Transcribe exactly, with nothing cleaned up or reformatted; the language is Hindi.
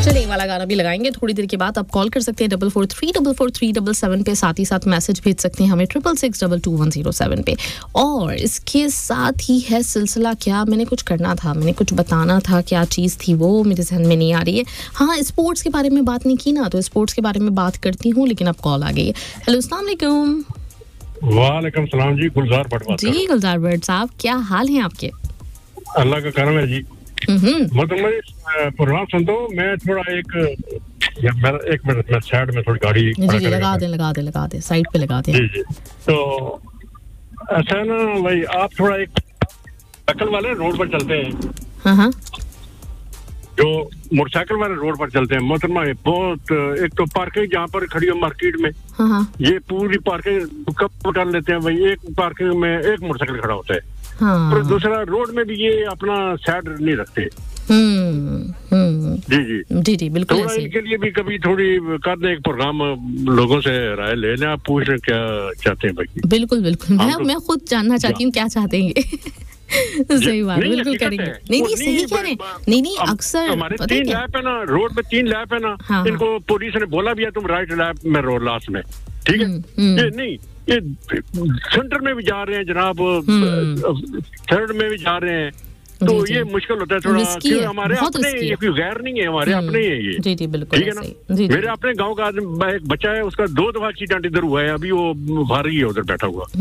चलिए वाला गाना भी लगाएंगे थोड़ी देर के बाद. आप कॉल कर सकते हैं double four three double four three double seven पे. साथ ही साथ मैसेज भेज सकते हैं हमें triple six double two one zero seven पे. और इसके साथ ही है सिलसिला क्या मैंने कुछ करना था, मैंने कुछ बताना था, क्या चीज़ थी वो मेरे जहन में नहीं आ रही है. हाँ, स्पोर्ट्स के बारे में बात नहीं की ना, तो स्पोर्ट्स के बारे में बात करती हूँ, लेकिन अब कॉल आ गई है. हेलो, अस्सलाम वालेकुम. वालेकुम सलाम जी. गुलजार भट्ट बात कर रहा हूं. जी गुलजार भट्ट साहब, क्या हाल है आपके? अल्लाह का करम है जी. मतलब प्रोग्राम सुन दो. मैं थोड़ा एक मेरा एक मिनट मैं साइड में थोड़ी गाड़ी जी जी लगा दे लगा दे लगा दे साइड पे लगा दे. जी जी. तो ऐसा है ना भाई, आप थोड़ा एक साइकिल वाले रोड पर चलते हैं. हाँ हाँ. जो मोटरसाइकिल वाले रोड पर चलते हैं मोहतरमा, बहुत एक तो पार्किंग जहाँ पर खड़ी हो मार्केट में, हाँ हाँ. ये पूरी पार्किंग कब कर लेते हैं भाई. एक पार्किंग में एक मोटरसाइकिल खड़ा होता है. हाँ. और दूसरा रोड में भी ये अपना साइड नहीं रखते. हम्म हम्म. जी जी जी जी बिल्कुल थोड़ा ऐसे. इनके लिए भी कभी थोड़ी कर दें एक प्रोग्राम, लोगों से राय ले लें. आप पूछ रहे क्या चाहते हैं भाई. बिल्कुल बिल्कुल. मैं तो, मैं खुद जानना चाहती हूँ क्या चाहते हैं. सही बात, बिल्कुल करेंगे. नहीं नहीं सही कह रहे हैं. नहीं नहीं अक्सर हमारे तीन लैप है ना रोड पे, तीन लैप है ना. हाँ, इनको पुलिस ने बोला भी है तुम राइट लैप में रो लास्ट में. ठीक है. ये नहीं, ये सेंटर में भी जा रहे हैं जनाब, थर्ड में भी जा रहे हैं. तो ये मुश्किल होता है थोड़ा, क्योंकि हमारे अपने ये कोई गैर नहीं है, हमारे अपने ही है ये. जी जी बिल्कुल. ठीक है ना. मेरे अपने गांव का एक बच्चा है, उसका दो दफा एक्सीडेंट इधर हुआ है. अभी वो भारी है उधर बैठा हुआ.